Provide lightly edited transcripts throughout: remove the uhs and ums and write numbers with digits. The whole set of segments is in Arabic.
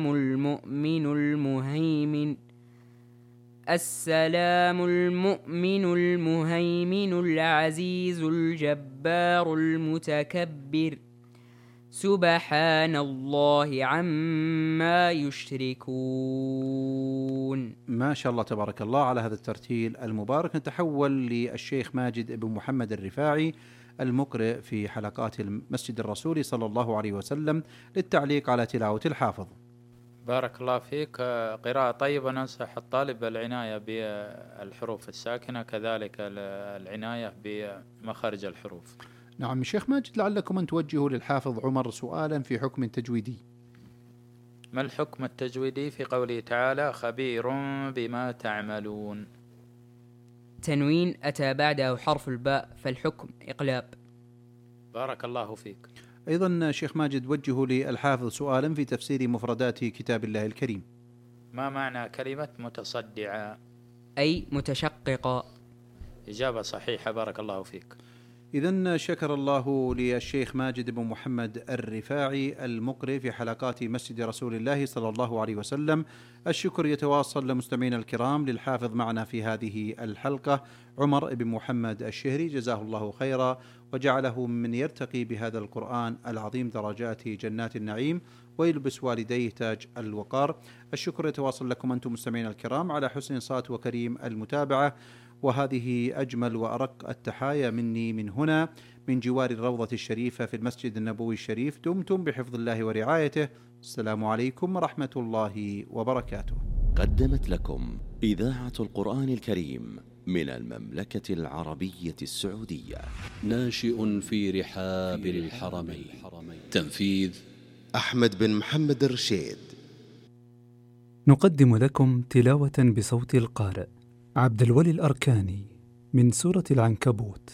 المؤمن المهيمن السلام المؤمن المهيمن العزيز الجبار المتكبر سبحان الله عما يشركون. ما شاء الله تبارك الله على هذا الترتيل المبارك. نتحول للشيخ ماجد بن محمد الرفاعي المقرئ في حلقات المسجد الرسولي صلى الله عليه وسلم للتعليق على تلاوة الحافظ. بارك الله فيك. قراءة طيبة. ننصح الطالب بالعناية بالحروف الساكنة، كذلك العناية بمخارج الحروف. نعم شيخ ماجد، لعلكم أن توجهوا للحافظ عمر سؤالا في حكم تجويدي. ما الحكم التجويدي في قوله تعالى خبير بما تعملون؟ تنوين أتى بعده حرف الباء فالحكم إقلاب. بارك الله فيك. أيضا شيخ ماجد وجهوا للحافظ سؤالا في تفسير مفردات كتاب الله الكريم. ما معنى كلمة متصدعة؟ أي متشققة. إجابة صحيحة، بارك الله فيك. إذن شكر الله للشيخ ماجد بن محمد الرفاعي المقرئ في حلقات مسجد رسول الله صلى الله عليه وسلم. الشكر يتواصل لمستمعينا الكرام للحافظ معنا في هذه الحلقة عمر بن محمد الشهري، جزاه الله خيرا وجعله من يرتقي بهذا القرآن العظيم درجات جنات النعيم ويلبس والديه تاج الوقار. الشكر يتواصل لكم أنتم مستمعينا الكرام على حسن صوت وكريم المتابعة، وهذه أجمل وأرق التحايا مني من هنا من جوار الروضة الشريفة في المسجد النبوي الشريف. دمتم بحفظ الله ورعايته. السلام عليكم ورحمة الله وبركاته. قدمت لكم إذاعة القرآن الكريم من المملكة العربية السعودية. ناشئ في رحاب الحرمين. تنفيذ أحمد بن محمد الرشيد. نقدم لكم تلاوة بصوت القارئ عبد الولي الأركاني من سورة العنكبوت.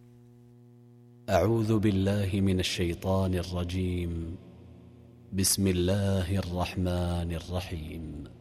أعوذ بالله من الشيطان الرجيم. بسم الله الرحمن الرحيم.